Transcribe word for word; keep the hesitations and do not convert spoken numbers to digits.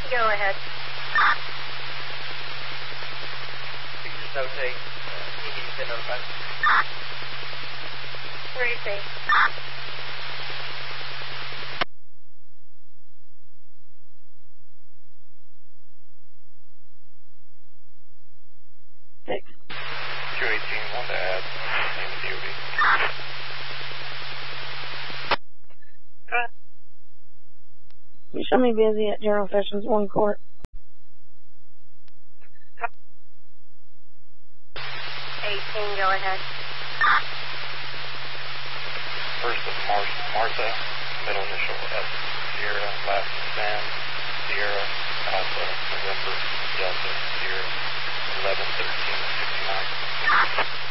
Go ahead. You can just notate, uh, he needs to been notified. Racing. Six. two eighteen, one to add, name and D O B. You show me busy at General Sessions one court. eighteen, go ahead. First is Mar Martha, middle initial S, Sierra, last is Sam, Sierra, Alpha, November, Delta, Sierra, eleven thirteen sixty-nine.